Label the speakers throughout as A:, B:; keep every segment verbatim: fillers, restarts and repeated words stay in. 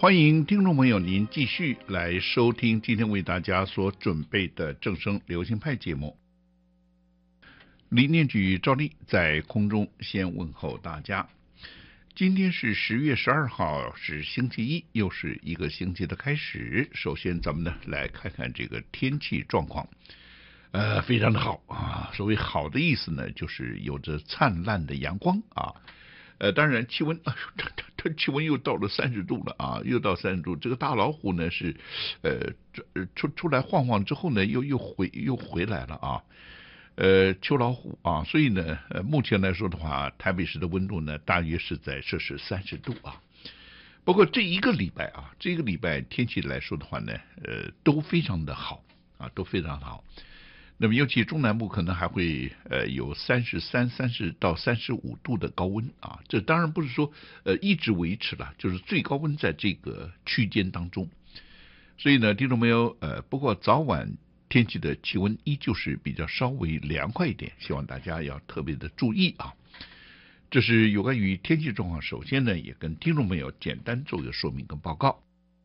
A: 欢迎听众朋友您继续来收听今天为大家所准备的正声流行派节目。李念举照例在空中先问候大家。今天是十月十二号，是星期一，又是一个星期的开始。首先咱们呢来看看这个天气状况。呃，非常的好啊。所谓好的意思呢，就是有着灿烂的阳光啊。呃，当然气温，哎呦，它它它气温又到了三十度了啊，又到三十度。这个大老虎呢是，呃，出出来晃晃之后呢，又又回又回来了啊。呃，秋老虎啊，所以呢，呃，目前来说的话，台北市的温度呢，大约是在摄氏三十度啊。不过这一个礼拜啊，这个礼拜天气来说的话呢，呃，都非常的好啊，都非常的好。那么尤其中南部可能还会呃有三十三、三十到三十五度的高温啊，这当然不是说呃一直维持了，就是最高温在这个区间当中。所以呢，听众朋友，呃，不过早晚天气的气温依旧是比较稍微凉快一点，希望大家要特别的注意啊。这是有关于天气状况，首先呢，也跟听众朋友简单做个说明跟报告。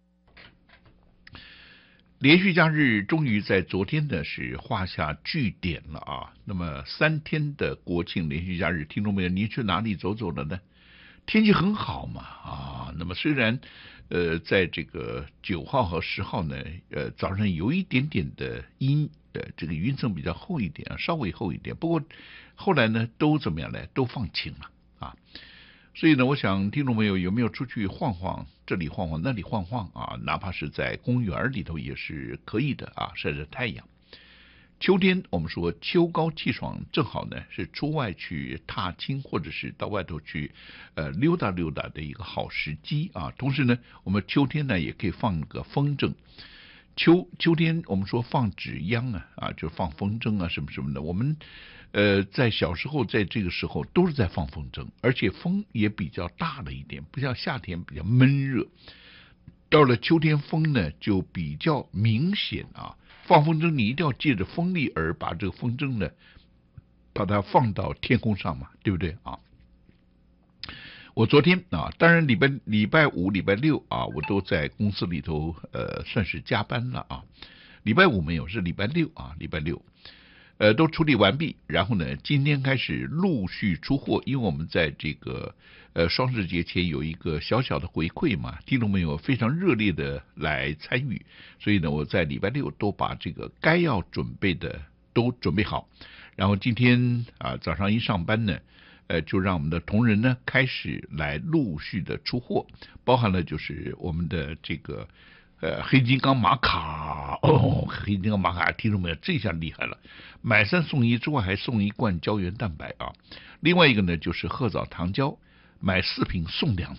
A: 连续假日终于在昨天呢是画下句点了啊。那么三天的国庆连续假日，听众朋友，您去哪里走走了呢？天气很好嘛啊。那么虽然呃在这个九号和十号呢，呃早上有一点点的阴，呃这个云层比较厚一点啊，稍微厚一点。不过后来呢都怎么样呢？都放晴了啊。所以呢，我想听众朋友有没有出去晃晃，这里晃晃那里晃晃啊？哪怕是在公园里头也是可以的啊，晒晒太阳。秋天我们说秋高气爽，正好呢是出外去踏青或者是到外头去呃溜达溜达的一个好时机啊。同时呢，我们秋天呢也可以放个风筝。秋秋天我们说放纸鸢啊啊，就放风筝啊什么什么的。我们呃在小时候在这个时候都是在放风筝，而且风也比较大了一点，不像夏天比较闷热。到了秋天风呢就比较明显啊。放风筝你一定要借着风力而把这个风筝呢把它放到天空上嘛，对不对啊？我昨天啊，当然礼拜礼拜五、礼拜六啊，我都在公司里头，呃，算是加班了啊。礼拜五没有，是礼拜六啊，礼拜六，呃，都处理完毕。然后呢，今天开始陆续出货，因为我们在这个呃双十节前有一个小小的回馈嘛，听众朋友非常热烈的来参与，所以呢，我在礼拜六都把这个该要准备的都准备好。然后今天啊早上一上班呢。呃，就让我们的同仁呢开始来陆续的出货，包含了就是我们的这个呃黑金刚玛卡哦，黑金刚玛卡，听众朋友，这下厉害了，买三送一之外还送一罐胶原蛋白啊。另外一个呢就是褐藻糖胶，买四瓶送两